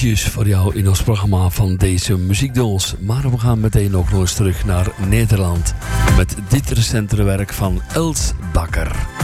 liedjes voor jou in ons programma van deze muziekdoos. Maar we gaan meteen ook nog eens terug naar Nederland met dit recentere werk van Els Bakker.